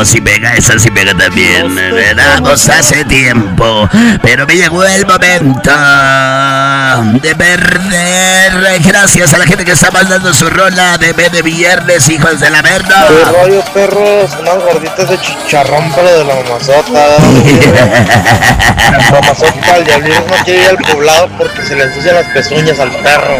sí pega, esa sí pega también. Damos hace tiempo, pero me llegó el momento de perder. Gracias a la gente que está mandando su rola de viernes, hijos de la verga. ¿Qué rollo, perros? Unas gorditas de chicharrón, pero de la mamazota. La mamazota, el diablito no quiere ir al poblado porque se le ensucian las pezuñas al perro.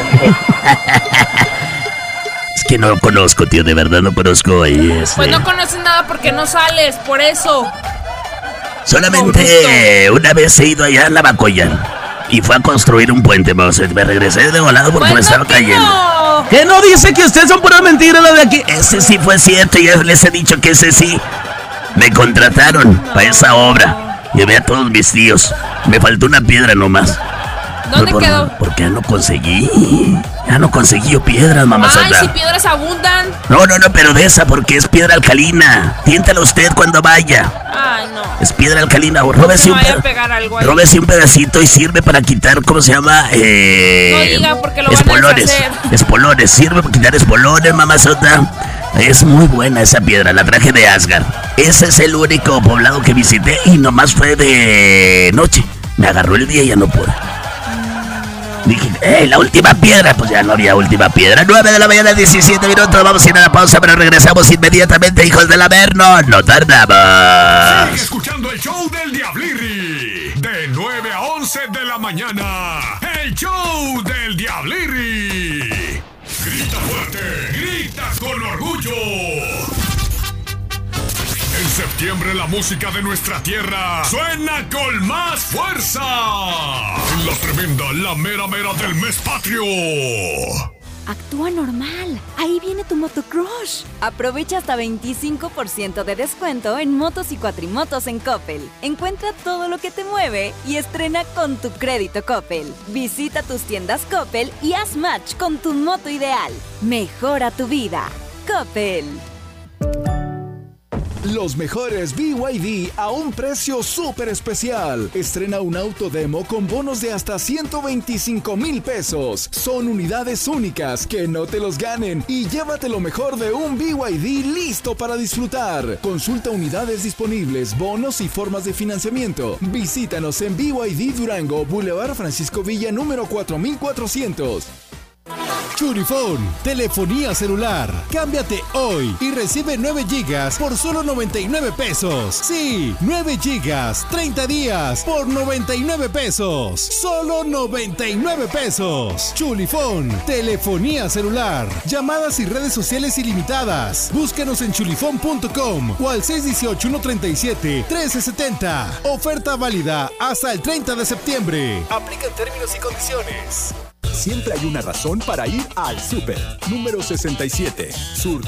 Es que no conozco, tío, de verdad no conozco ahí. Pues no conoces nada porque no sales, por eso. Solamente una vez he ido allá a Lavacoyan y fue a construir un puente, vamos. Me regresé de volado porque me estaba cayendo. ¿Qué no dice que ustedes son puras mentiras la de aquí? Ese sí fue cierto, ya les he dicho que ese sí. Me contrataron para esa obra. Llevé a todos mis tíos. Me faltó una piedra nomás. ¿Dónde quedó? Porque ya no conseguí. Ya no conseguí yo piedras, mamazota. Ay, si piedras abundan. No, pero de esa, porque es piedra alcalina. Tiéntala usted cuando vaya. Ay, no. Es piedra alcalina. Róbese un pedacito y sirve para quitar, ¿cómo se llama? No diga, porque lo espolones. van a deshacer. Espolones, sirve para quitar espolones, mamazota. Es muy buena esa piedra, la traje de Asgard. Ese es el único poblado que visité y nomás fue de noche. Me agarró el día y ya no pude. Dije, la última piedra. Pues ya no había última piedra. 9 de la mañana, 17 minutos. Vamos a ir a la pausa, pero regresamos inmediatamente, hijos del Averno. No tardamos. Sigue escuchando el show del Diablirri. De 9 a 11 de la mañana. El show del Diablirri. Grita fuerte, grita con orgullo. En septiembre la música de nuestra tierra suena con más fuerza. En la tremenda, la mera mera del mes patrio. Actúa normal. Ahí viene tu Motocrush. Aprovecha hasta 25% de descuento en motos y cuatrimotos en Coppel. Encuentra todo lo que te mueve y estrena con tu crédito Coppel. Visita tus tiendas Coppel y haz match con tu moto ideal. Mejora tu vida. Coppel. Los mejores BYD a un precio súper especial. Estrena un auto demo con bonos de hasta 125,000 pesos. Son unidades únicas, que no te los ganen. Y llévate lo mejor de un BYD listo para disfrutar. Consulta unidades disponibles, bonos y formas de financiamiento. Visítanos en BYD Durango, Boulevard Francisco Villa, número 4400. Chulifón, telefonía celular. Cámbiate hoy y recibe 9 gigas por solo 99 pesos. Sí, 9 gigas, 30 días por 99 pesos. Solo 99 pesos. Chulifón, telefonía celular. Llamadas y redes sociales ilimitadas. Búscanos en chulifón.com o al 618-137-1370. Oferta válida hasta el 30 de septiembre. Aplican términos y condiciones. Siempre hay una razón para ir al súper. Número 67. Sur.